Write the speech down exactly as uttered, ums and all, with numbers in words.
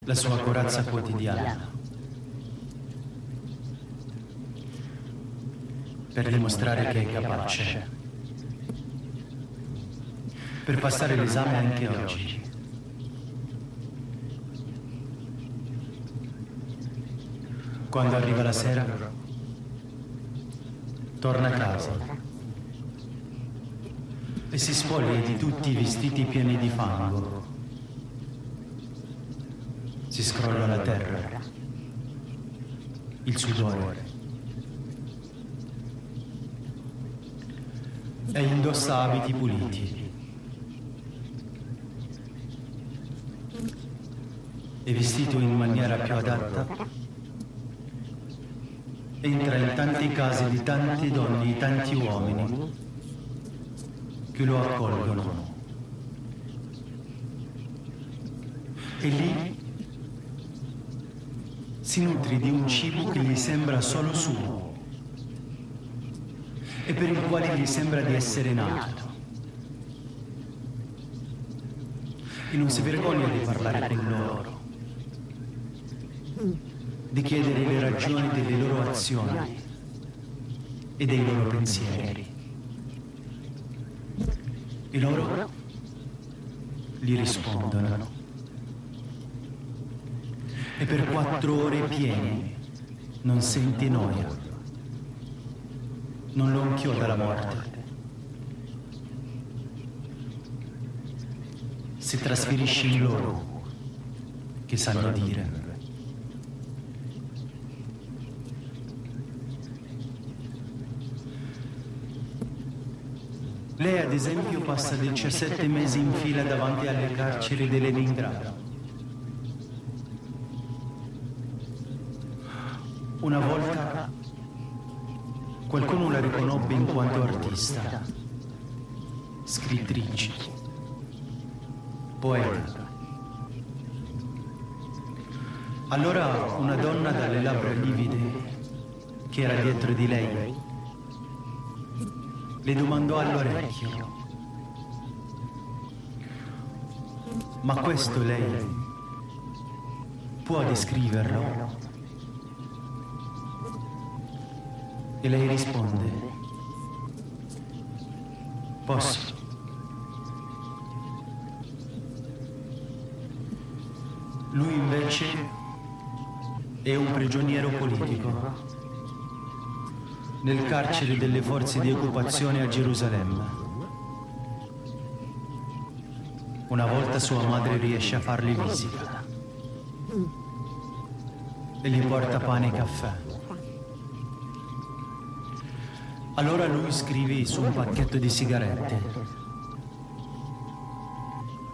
la sua corazza quotidiana, per dimostrare che è capace, per passare l'esame anche oggi. Quando arriva la sera, torna a casa e si spoglia di tutti i vestiti pieni di fango. Si scrolla la terra, il sudore, e indossa abiti puliti e vestito in maniera più adatta entra in tanti casi di tante donne e tanti uomini che lo accolgono, e lì si nutre di un cibo che gli sembra solo suo e per il quale gli sembra di essere nato, e non si vergogna di parlare con loro, di chiedere le ragioni delle loro azioni e dei loro pensieri, e loro gli rispondono. E per quattro ore piene non sente noia, non lo inchioda la morte. Si trasferisce in loro, che sanno dire. Lei, ad esempio, passa diciassette mesi in fila davanti alle carceri di Leningrado. Una volta qualcuno la riconobbe in quanto artista, scrittrice, poeta. Allora una donna dalle labbra livide, che era dietro di lei, le domandò all'orecchio: ma questo lei può descriverlo? E lei risponde: posso. Lui invece è un prigioniero politico nel carcere delle forze di occupazione a Gerusalemme. Una volta sua madre riesce a fargli visita e gli porta pane e caffè. Allora lui scrive su un pacchetto di sigarette: